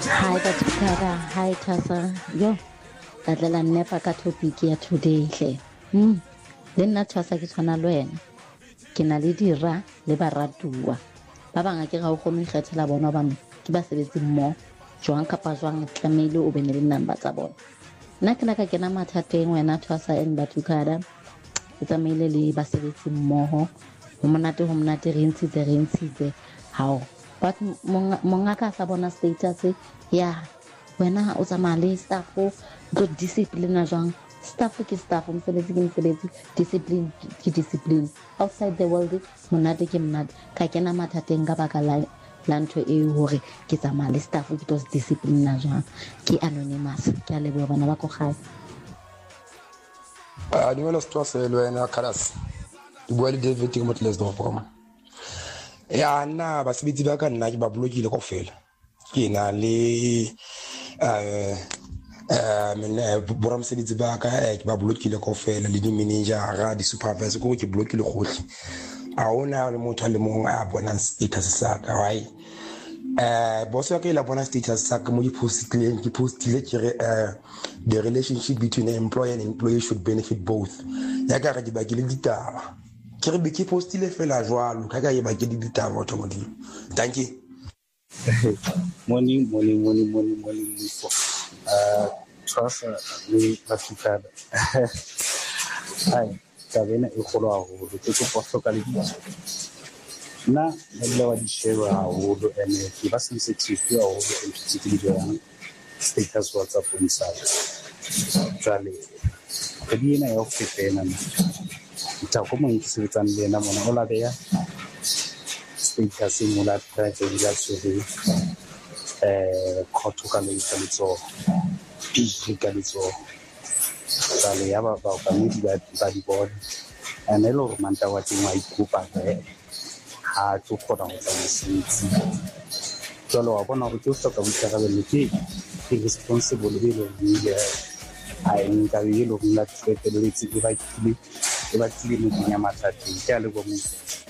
Hi Batukara, hi Tasa. Yo, ka tlela nnepa ka topic ya today hle. Le nna Tasa ke tshwana le wena. Ke na le dira le baratuwa. Ba bang ke ga o kgone ikgethela bona ba ke ba sebetsi mmo. Jwang kapa jwang tlamehile o bene le number tsa bona. Nna ke la ka kena mathateng wena Tasa and Batukara. O tsamaile le ba sebetsi mmoho. Ho monate re ntshitse hao. But monga ka sa bona status ya wena o tsamaya le staff o tlo discipline jwang staff ke staff mosebetsi discipline ke discipline outside the world monate ke monate ka kena mathateng ka baka la ntho e hore ke tsamaya le staff ke tlo discipline jwang ke anonymous ke a leboha bana ba ko gae di wena stwase le wena Karas di bua le David ke motles do poma ya nna ba sebetsi ba ka nna ke ba blokile go fela ke na le bora mosebetsi ba ka ke ba blokile go fela le di manager ga di supervisor go ke blokile gohle a ona le motho le mongwe a bona status sa ka why boss ya ke la bona status sa ka mo di postile ke re the relationship between an employer and employee should benefit both ya ka re di ba ke le ditaba ke re be ke postile fela jwalo ka e ba ke di ditaba batho mo di thank you morning trust le Batukara hai tabena e kgolo haholo ke go hloka le ditso nna le wa di share haholo ene ke ba sensitive haholo e ntse di jang status WhatsApp inside jale ke di ena ya fetena ta go mo itsetsang le ena mona o la beya status mo la private ya tsore khotho ka le tso big ka le tso jale ya ba ka mo di bona ene lo manta wa teng wa ikupa ha tlo kgona go tla mosebetsi jalo wa bona go tlo hloka boikarabelo ke responsible be lo ile a nka be lo la tshwetelo le tse ba tlile mo dinya mathateng ke a le go mo